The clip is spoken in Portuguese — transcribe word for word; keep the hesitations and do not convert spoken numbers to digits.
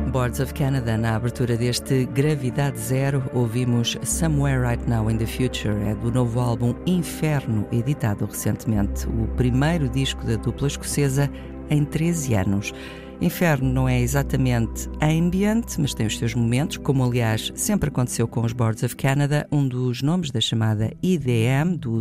Boards of Canada, na abertura deste Gravidade Zero, ouvimos Somewhere Right Now in the Future, é do novo álbum Inferno, editado recentemente, o primeiro disco da dupla escocesa em treze anos. Inferno não é exatamente ambient, mas tem os seus momentos, como aliás sempre aconteceu com os Boards of Canada, um dos nomes da chamada E D M, do